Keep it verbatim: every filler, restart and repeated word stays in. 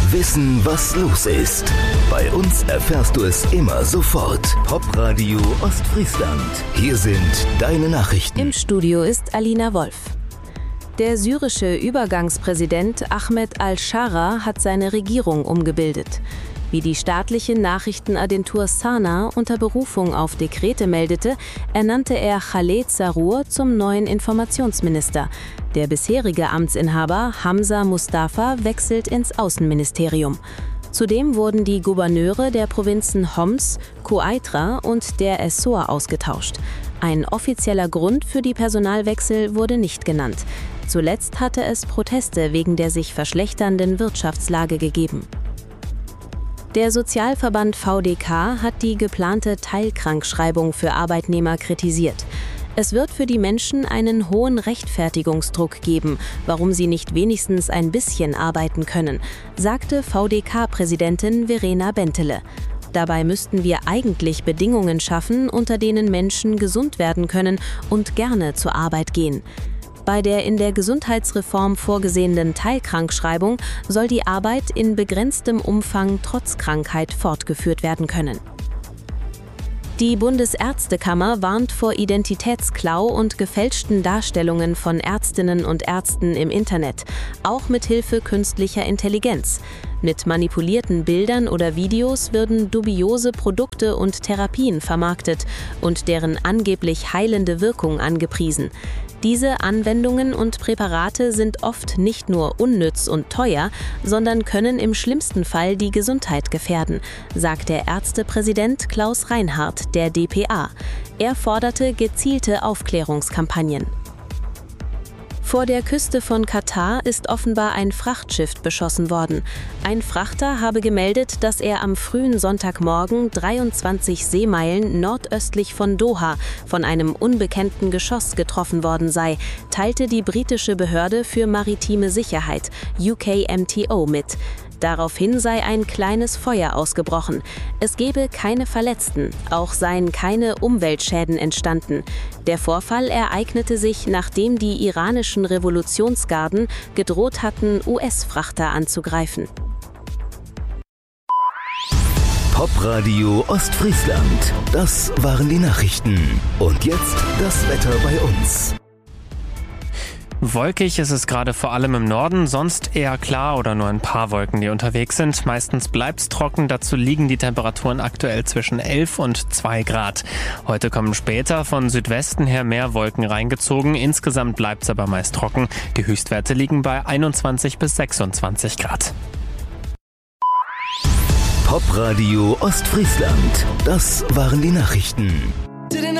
Wissen, was los ist. Bei uns erfährst du es immer sofort. Popradio Ostfriesland. Hier sind deine Nachrichten. Im Studio ist Alina Wolf. Der syrische Übergangspräsident Ahmed al-Shara hat seine Regierung umgebildet. Wie die staatliche Nachrichtenagentur Sana unter Berufung auf Dekrete meldete, ernannte er Khaled Sarur zum neuen Informationsminister. Der bisherige Amtsinhaber Hamza Mustafa wechselt ins Außenministerium. Zudem wurden die Gouverneure der Provinzen Homs, Quneitra und der Essor ausgetauscht. Ein offizieller Grund für die Personalwechsel wurde nicht genannt. Zuletzt hatte es Proteste wegen der sich verschlechternden Wirtschaftslage gegeben. Der Sozialverband V D K hat die geplante Teilkrankschreibung für Arbeitnehmer kritisiert. Es wird für die Menschen einen hohen Rechtfertigungsdruck geben, warum sie nicht wenigstens ein bisschen arbeiten können, sagte V D K-Präsidentin Verena Bentele. Dabei müssten wir eigentlich Bedingungen schaffen, unter denen Menschen gesund werden können und gerne zur Arbeit gehen. Bei der in der Gesundheitsreform vorgesehenen Teilkrankschreibung soll die Arbeit in begrenztem Umfang trotz Krankheit fortgeführt werden können. Die Bundesärztekammer warnt vor Identitätsklau und gefälschten Darstellungen von Ärztinnen und Ärzten im Internet, auch mit Hilfe künstlicher Intelligenz. Mit manipulierten Bildern oder Videos würden dubiose Produkte und Therapien vermarktet und deren angeblich heilende Wirkung angepriesen. Diese Anwendungen und Präparate sind oft nicht nur unnütz und teuer, sondern können im schlimmsten Fall die Gesundheit gefährden, sagt der Ärztepräsident Klaus Reinhardt der D P A. Er forderte gezielte Aufklärungskampagnen. Vor der Küste von Katar ist offenbar ein Frachtschiff beschossen worden. Ein Frachter habe gemeldet, dass er am frühen Sonntagmorgen dreiundzwanzig Seemeilen nordöstlich von Doha von einem unbekannten Geschoss getroffen worden sei, teilte die britische Behörde für maritime Sicherheit, U K M T O, mit. Daraufhin sei ein kleines Feuer ausgebrochen. Es gebe keine Verletzten, auch seien keine Umweltschäden entstanden. Der Vorfall ereignete sich, nachdem die iranischen Revolutionsgarden gedroht hatten, U S-Frachter anzugreifen. Popradio Ostfriesland. Das waren die Nachrichten. Und jetzt das Wetter bei uns. Wolkig ist es gerade vor allem im Norden, sonst eher klar oder nur ein paar Wolken, die unterwegs sind. Meistens bleibt es trocken, dazu liegen die Temperaturen aktuell zwischen elf und zwei Grad. Heute kommen später von Südwesten her mehr Wolken reingezogen, insgesamt bleibt es aber meist trocken. Die Höchstwerte liegen bei einundzwanzig bis sechsundzwanzig Grad. Popradio Ostfriesland, das waren die Nachrichten.